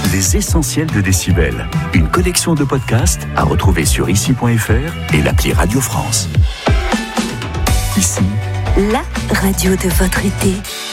Les Essentiels de Décibel. Une collection de podcasts à retrouver sur ici.fr et l'appli Radio France. Ici, la radio de votre été.